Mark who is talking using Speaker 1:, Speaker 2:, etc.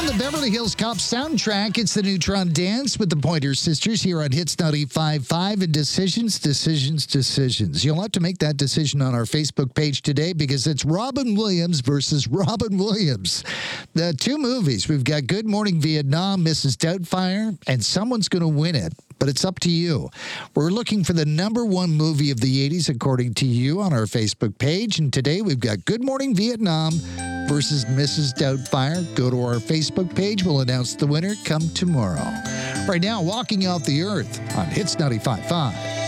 Speaker 1: From the Beverly Hills Cop soundtrack, it's the Neutron Dance with the Pointer Sisters here on Hits 95.5 and Decisions. You'll have to make that decision on our Facebook page today because it's Robin Williams versus Robin Williams. The two movies, we've got Good Morning Vietnam, Mrs. Doubtfire, and someone's going to win it. But it's up to you. We're looking for the number one movie of the 80s, according to you, on our Facebook page. And today we've got Good Morning Vietnam versus Mrs. Doubtfire. Go to our Facebook page. We'll announce the winner come tomorrow. Right now, Walking Off the Earth on Hits 95.5.